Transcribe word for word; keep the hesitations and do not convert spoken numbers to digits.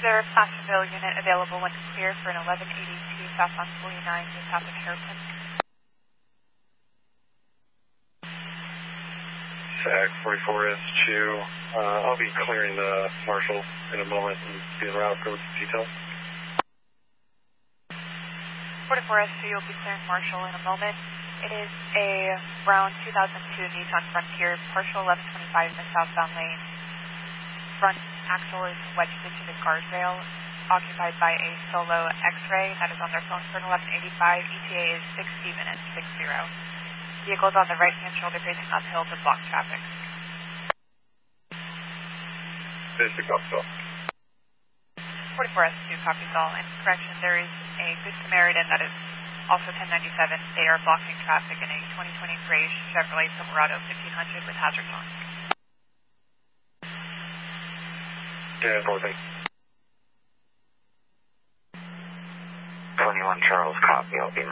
there a Placerville unit available when clear for an eleven eighty-two southbound forty-nine just south of Hairpin? S A C forty-four S two. Uh, I'll be clearing the Marshall in a moment and be en route for details. forty-four S two, you'll be clearing Marshall in a moment. It is a brown two thousand two Nissan Frontier, partial eleven twenty-five in the southbound lane. Front axle is wedged into the guardrail, occupied by a Solo X-Ray that is on their phone for an eleven eighty-five. E T A is sixty minutes, six zero. Vehicle is on the right-hand shoulder facing uphill to block traffic. Basic uphill. forty-four S two copies all. And correction, there is a Good Samaritan that is also ten ninety-seven. They are blocking traffic in a twenty twenty gray Chevrolet Silverado fifteen hundred with hazards on. Yeah, Northern. twenty-one Charles, copy. I'll be